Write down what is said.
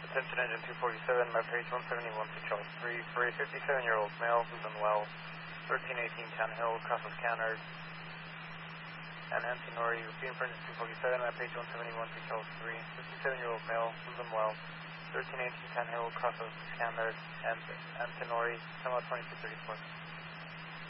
Attention engine 247, left page 171 to Charles 3, for a 57-year-old male who's unwell, 1318 Town Hill, Casas Canard, and Antinori, repeating for engine 247, left page 171 to Charles 3, 57-year-old male who's unwell, 1318 Town Hill, Casas Canard, and Antinori, come out 2234.